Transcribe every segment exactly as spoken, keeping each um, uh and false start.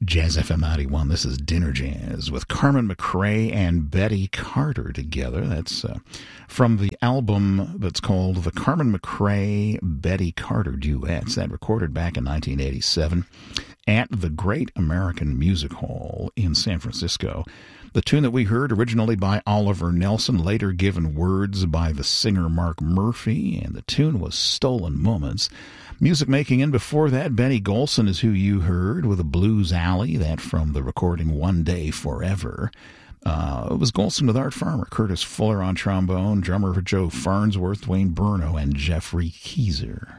Jazz F M ninety-one, this is Dinner Jazz with Carmen McRae and Betty Carter together. That's uh, from the album that's called the Carmen McRae Betty Carter Duets. That recorded back in nineteen eighty-seven at the Great American Music Hall in San Francisco. The tune that we heard, originally by Oliver Nelson, later given words by the singer Mark Murphy, and the tune was Stolen Moments. Music making in before that, Benny Golson is who you heard with a Blues Alley, that from the recording One Day Forever. Uh, it was Golson with Art Farmer, Curtis Fuller on trombone, drummer for Joe Farnsworth, Dwayne Burno, and Jeffrey Keezer.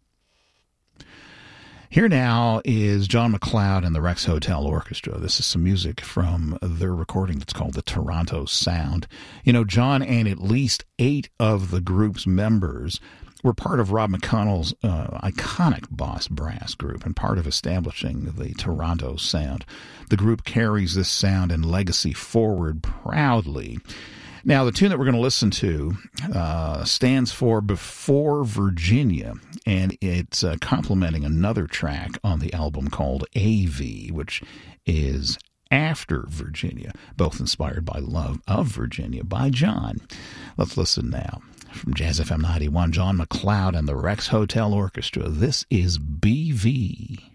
Here now is John McLeod and the Rex Hotel Orchestra. This is some music from their recording that's called the Toronto Sound. You know, John and at least eight of the group's members were part of Rob McConnell's uh, iconic Boss Brass group and part of establishing the Toronto Sound. The group carries this sound and legacy forward proudly. Now, the tune that we're going to listen to uh, stands for Before Virginia, and it's uh, complementing another track on the album called A V, which is After Virginia, both inspired by Love of Virginia by John. Let's listen now. From Jazz F M ninety-one, John McLeod and the Rex Hotel Orchestra. This is B V.